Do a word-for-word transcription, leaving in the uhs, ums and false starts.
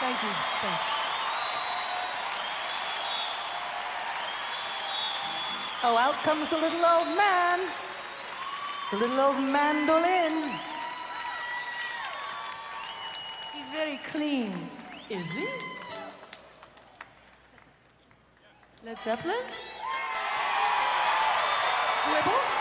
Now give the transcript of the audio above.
Thank you. Thanks. Oh, out comes the little old man. The little old mandolin. He's very clean. Is he? Led Zeppelin? Gribble?